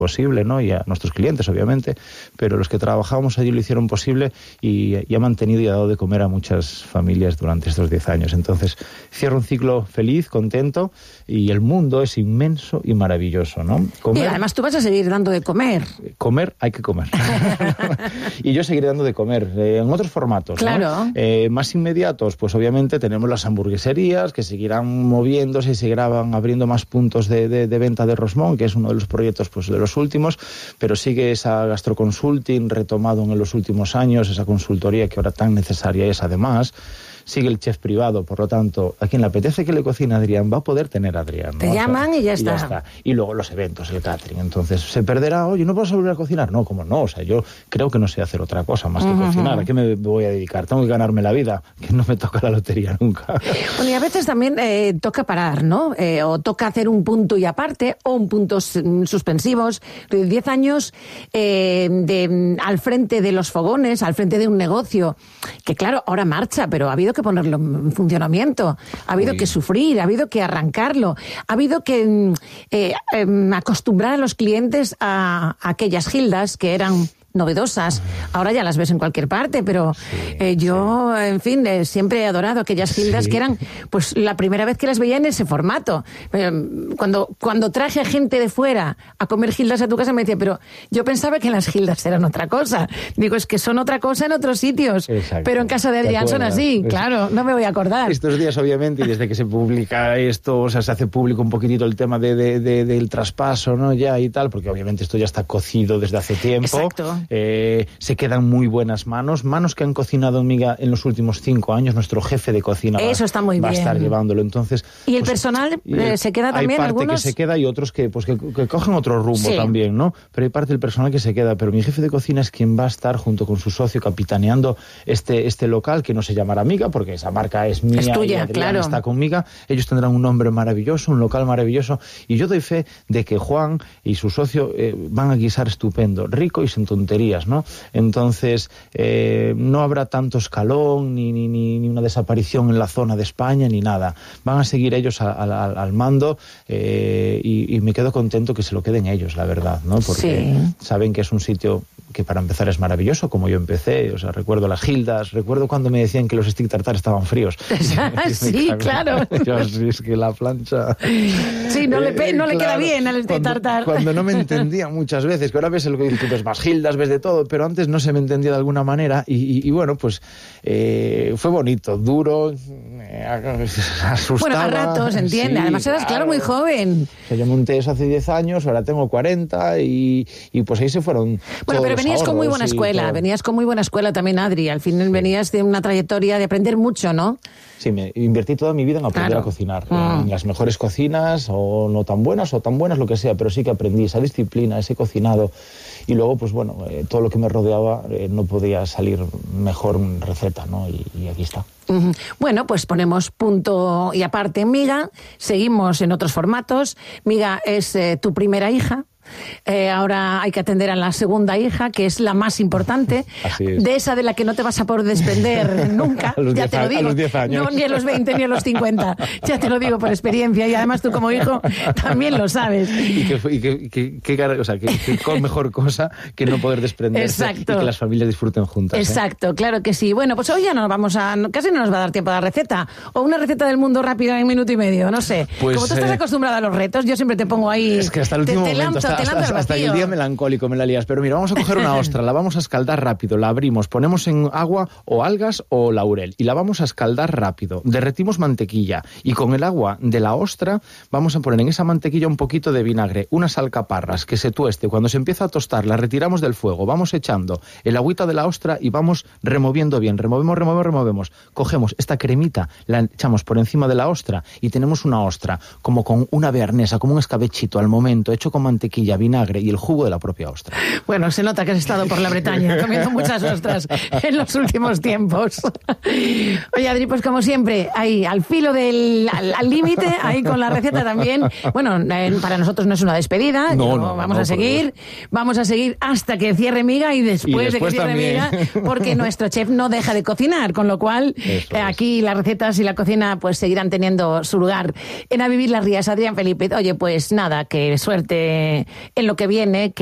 posible, ¿no? Y a nuestros clientes, obviamente, pero los que trabajábamos allí lo hicieron posible y ha mantenido y ha dado de comer a muchas familias durante estos 10 años. Entonces, cierro un ciclo feliz, contento, y el mundo es inmenso y maravilloso, ¿no? Y además tú vas a seguir dando de comer. Comer, hay que comer. Y yo seguiré dando de comer en otros formatos, claro, ¿no? Más inmediatos, pues obviamente tenemos las hamburgueserías que seguirán moviéndose y seguirán abriendo más puntos de venta de Rosmón, que es uno de los proyectos pues de los últimos, pero sigue esa gastroconsulting retomado en los últimos años, esa consultoría que ahora tan necesaria es además. Sigue el chef privado, por lo tanto, a quien le apetece que le cocine Adrián, va a poder tener a Adrián, ¿no? Te llaman y ya está. Y luego los eventos, el catering. Entonces, ¿se perderá? Oye, ¿no puedo volver a cocinar? No, ¿cómo no? O sea, yo creo que no sé hacer otra cosa más que cocinar. ¿A qué me voy a dedicar? Tengo que ganarme la vida, que no me toca la lotería nunca. Bueno, y a veces también toca parar, ¿no? O toca hacer un punto y aparte, o un puntos suspensivos. 10 años al frente de los fogones, al frente de un negocio, que claro, ahora marcha, pero ha habido que ponerlo en funcionamiento, ha habido que sufrir, ha habido que arrancarlo, ha habido que acostumbrar a los clientes a aquellas gildas que eran novedosas. Ahora ya las ves en cualquier parte, pero yo, en fin, siempre he adorado aquellas gildas que eran, pues, la primera vez que las veía en ese formato. Cuando traje a gente de fuera a comer gildas a tu casa, me decía, pero yo pensaba que las gildas eran otra cosa. Digo, es que son otra cosa en otros sitios. Exacto. Pero en casa de Adrián son así, claro, no me voy a acordar. Estos días, obviamente, y desde que se publica esto, o sea, se hace público un poquitito el tema del traspaso, ¿no? Ya y tal, porque obviamente esto ya está cocido desde hace tiempo. Exacto. Se quedan muy buenas manos que han cocinado miga en los últimos 5 años. Nuestro jefe de cocina eso está muy va bien. A estar llevándolo. Entonces, y el personal se queda también. Hay parte algunos que se queda y otros que cogen otro rumbo también, ¿no? Pero hay parte del personal que se queda. Pero mi jefe de cocina es quien va a estar junto con su socio capitaneando este local, que no se llamará Miga porque esa marca es mía, es tuya, y Adrián claro. Está con Miga. Ellos tendrán un nombre maravilloso, un local maravilloso, y yo doy fe de que Juan y su socio van a guisar estupendo, rico y sin tonterías, ¿no? Entonces, no habrá tanto escalón, ni una desaparición en la zona de España, ni nada. Van a seguir ellos al mando, y me quedo contento que se lo queden ellos, la verdad, ¿no? Porque saben que es un sitio que para empezar es maravilloso, como yo empecé. O sea, recuerdo las gildas, recuerdo cuando me decían que los stick tartar estaban fríos. Sí, claro. Yo, sí, es que la plancha... Sí, no le queda bien al stick tartar. Cuando no me entendía muchas veces, que ahora ves ves más gildas, ves de todo, pero antes no se me entendía de alguna manera, y bueno, pues fue bonito, duro, asustaba. Bueno, a ratos, entiende. Sí, además eras, claro, muy joven. Que yo monté eso hace 10 años, ahora tengo 40, y pues ahí se fueron. Bueno, pero venías con muy buena escuela, venías con muy buena escuela también, Adri. Al fin venías de una trayectoria de aprender mucho, ¿no? Sí, me invertí toda mi vida en aprender a cocinar, en las mejores cocinas, o no tan buenas, o tan buenas, lo que sea, pero sí que aprendí esa disciplina, ese cocinado, y luego, pues bueno, todo lo que me rodeaba no podía salir mejor receta, ¿no? Y aquí está. Bueno, pues ponemos punto y aparte en Miga, seguimos en otros formatos. Miga es tu primera hija. Ahora hay que atender a la segunda hija, que es la más importante, de esa de la que no te vas a poder desprender nunca. Ya te lo digo. A los 10 años. No, ni a los 20 ni a los 50. Ya te lo digo por experiencia, y además tú como hijo también lo sabes. Qué mejor cosa que no poder desprenderse. Exacto. Y que las familias disfruten juntas. Exacto, claro que sí. Bueno, pues hoy ya casi no nos va a dar tiempo a la receta, o una receta del mundo rápida en 1 minuto y medio, no sé. Pues, como tú estás acostumbrada a los retos, yo siempre te pongo ahí. Es que hasta el último momento, hasta el día melancólico me la lías. Pero mira, vamos a coger una ostra, la vamos a escaldar rápido, la abrimos, ponemos en agua o algas o laurel y la vamos a escaldar rápido. Derretimos mantequilla y con el agua de la ostra vamos a poner en esa mantequilla un poquito de vinagre, unas alcaparras que se tueste. Cuando se empieza a tostar, la retiramos del fuego, vamos echando el agüita de la ostra y vamos removiendo bien. Removemos. Cogemos esta cremita, la echamos por encima de la ostra y tenemos una ostra como con una bearnesa, como un escabechito al momento, hecho con mantequilla, vinagre y el jugo de la propia ostra. Bueno, se nota que has estado por la Bretaña comiendo muchas ostras en los últimos tiempos. Oye, Adri, pues como siempre, ahí al filo al límite, ahí con la receta también. Bueno, para nosotros no es una despedida, vamos a seguir hasta que cierre Miga y después de que cierre Miga, porque nuestro chef no deja de cocinar, con lo cual aquí las recetas y la cocina pues seguirán teniendo su lugar. En A Vivir las Rías, Adrián Felipe. Oye, pues nada, que suerte en lo que viene,